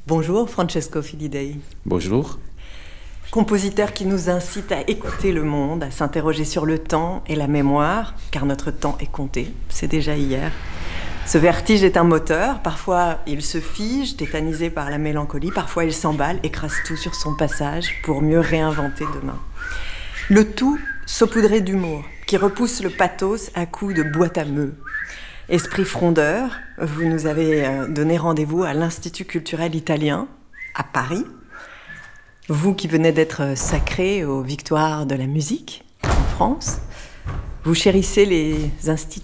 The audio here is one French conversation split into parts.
Bonjour Francesco Filidei. Bonjour. Compositeur qui nous incite à écouter le monde, à s'interroger sur le temps et la mémoire, car notre temps est compté, c'est déjà hier. Ce vertige est un moteur, parfois il se fige, tétanisé par la mélancolie, parfois il s'emballe, écrase tout sur son passage pour mieux réinventer demain. Le tout saupoudré d'humour, qui repousse le pathos à coups de boîte à meux. Esprit frondeur, vous nous avez donné rendez-vous à l'Institut culturel italien, à Paris. Vous qui venez d'être sacré aux victoires de la musique en France, vous chérissez les institutions ?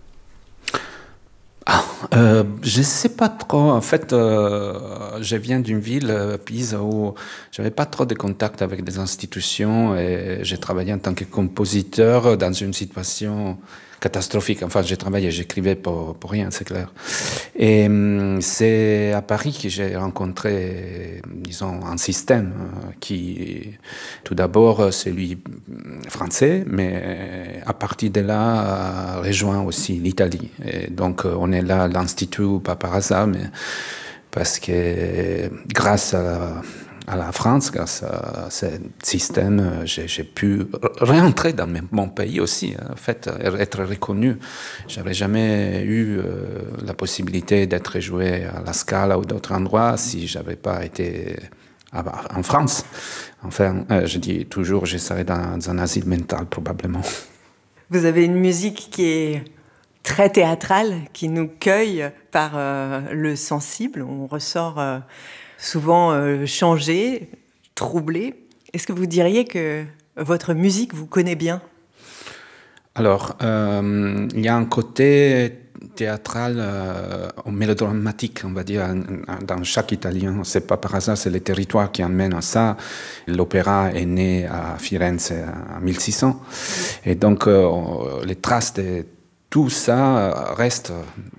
Je ne sais pas trop. En fait, je viens d'une ville, Pise, où je n'avais pas trop de contact avec des institutions et j'ai travaillé en tant que compositeur dans une situation catastrophique. Enfin, j'écrivais pour rien, c'est clair. Et c'est à Paris que j'ai rencontré, disons, un système qui, tout d'abord, celui français, mais à partir de là, rejoint aussi l'Italie. Et donc, on est là, l'Institut, pas par hasard, mais parce que grâce à la France, grâce à ce système, j'ai pu réentrer dans mon pays aussi, en fait, être reconnu. J'avais jamais eu la possibilité d'être joué à la Scala ou d'autres endroits si j'avais pas été en France. Enfin, je dis toujours, je serais dans un asile mental probablement. Vous avez une musique qui est très théâtrale, qui nous cueille par le sensible. On ressort souvent changé, troublé. Est-ce que vous diriez que votre musique vous connaît bien ? Alors, il y a un côté théâtral mélodramatique, on va dire, dans chaque Italien. C'est pas par hasard, c'est le territoire qui amène à ça. L'opéra est né à Firenze en 1600. Et donc, les traces de tout ça restent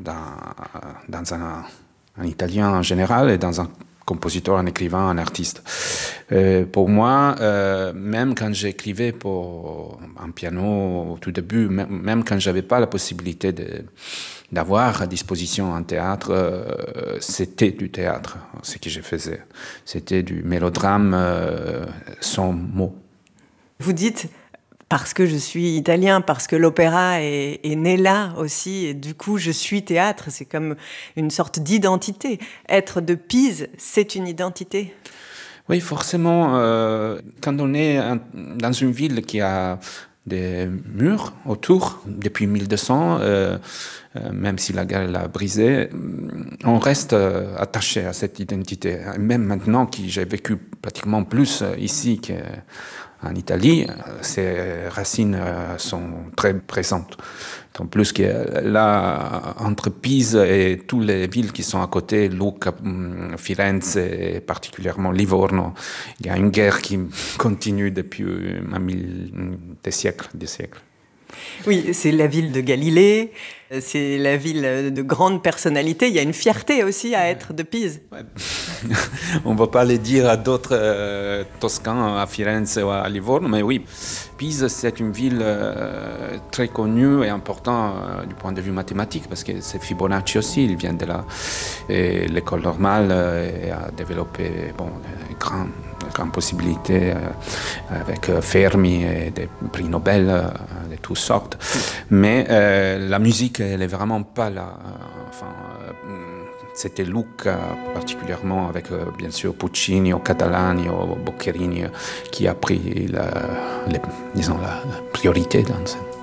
dans un italien en général et dans un compositeur, un écrivain, un artiste. Pour moi, même quand j'écrivais pour un piano au tout début, même quand j'avais pas la possibilité d'avoir à disposition un théâtre, c'était du théâtre, ce que je faisais. C'était du mélodrame sans mots. Vous dites, parce que je suis italien, parce que l'opéra est né là aussi, et du coup je suis théâtre, c'est comme une sorte d'identité. Être de Pise, c'est une identité. Oui, forcément, quand on est dans une ville qui a des murs autour depuis 1200, même si la guerre l'a brisé, on reste attaché à cette identité. Même maintenant que j'ai vécu pratiquement plus ici qu'en Italie, ces racines sont très présentes. En plus que là, entre Pise et toutes les villes qui sont à côté, Lucca, Firenze et particulièrement Livorno, il y a une guerre qui continue depuis des siècles. Oui, c'est la ville de Galilée, c'est la ville de grandes personnalités. Il y a une fierté aussi à être de Pise. Ouais. On ne va pas le dire à d'autres Toscans, à Firenze ou à Livorno, mais oui, Pise, c'est une ville très connue et importante du point de vue mathématique, parce que c'est Fibonacci aussi, il vient de là. Et l'école normale a développé de grandes possibilités avec Fermi et des prix Nobel de toutes sortes. Mais la musique, elle n'est vraiment pas là. C'était Lucca, particulièrement avec bien sûr Puccini, ou Catalani, ou Boccherini, qui a pris la priorité dans ça.